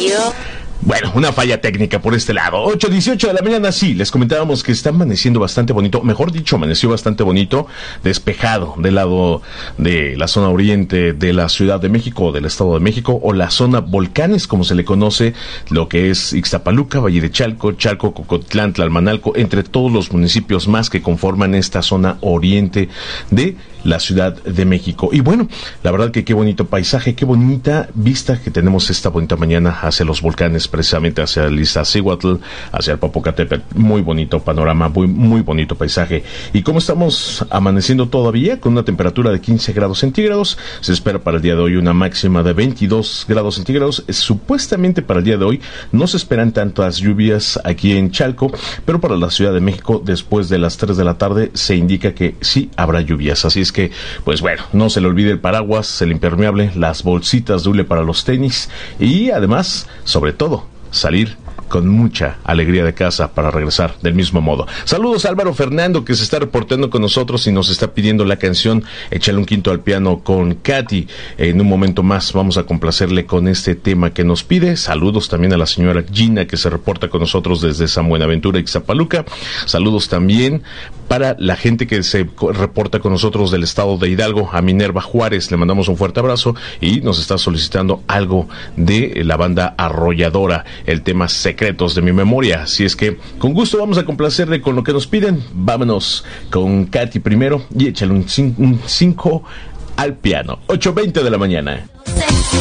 Bueno, una falla técnica por este lado. 8:18 de la mañana, sí, les comentábamos que está amaneciendo bastante bonito, mejor dicho, amaneció bastante bonito, despejado del lado de la zona oriente de la Ciudad de México, o del Estado de México, o la zona volcanes, como se le conoce, lo que es Ixtapaluca, Valle de Chalco, Cocotlán, Tlalmanalco, entre todos los municipios más que conforman esta zona oriente de la Ciudad de México. Y bueno, la verdad que qué bonito paisaje, qué bonita vista que tenemos esta bonita mañana hacia los volcanes, precisamente hacia el Iztaccíhuatl, hacia el Popocatépetl. Muy bonito panorama, muy bonito paisaje. Y como estamos amaneciendo todavía con una temperatura de 15 grados centígrados, se espera para el día de hoy una máxima de 22 grados centígrados. Supuestamente para el día de hoy no se esperan tantas lluvias aquí en Chalco, pero para la Ciudad de México después de las 3 de la tarde se indica que sí habrá lluvias. Así es que, pues bueno, no se le olvide el paraguas, el impermeable, las bolsitas de hule para los tenis y además, sobre todo, salir con mucha alegría de casa para regresar del mismo modo. Saludos a Álvaro Fernando, que se está reportando con nosotros y nos está pidiendo la canción Échale un quinto al piano con Katy. En un momento más vamos a complacerle con este tema que nos pide. Saludos también a la señora Gina, que se reporta con nosotros desde San Buenaventura, Ixtapaluca. Saludos también para la gente que se reporta con nosotros del estado de Hidalgo, a Minerva Juárez, le mandamos un fuerte abrazo y nos está solicitando algo de la banda Arrolladora, el tema Secretos de mi Memoria. Así es que con gusto vamos a complacerle con lo que nos piden. Vámonos con Katy primero y échale un 5 al piano. 8:20 de la mañana.